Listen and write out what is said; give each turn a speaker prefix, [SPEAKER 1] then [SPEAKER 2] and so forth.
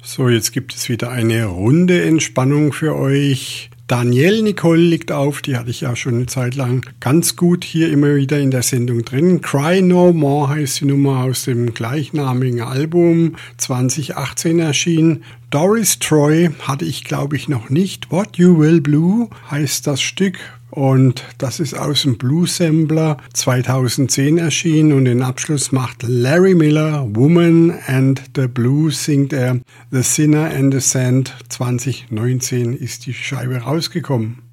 [SPEAKER 1] So, jetzt gibt es wieder eine runde Entspannung für euch. Danielle Nicole liegt auf, die hatte ich ja schon eine Zeit lang ganz gut hier immer wieder in der Sendung drin. Cry No More heißt die Nummer aus dem gleichnamigen Album, 2018 erschienen. Doris Troy hatte ich, glaube ich, noch nicht. What You Will Blue heißt das Stück. Und das ist aus dem Blues Sampler 2010 erschienen und den Abschluss macht Larry Miller, Woman and the Blues singt er. The Sinner and the Sand 2019 ist die Scheibe rausgekommen.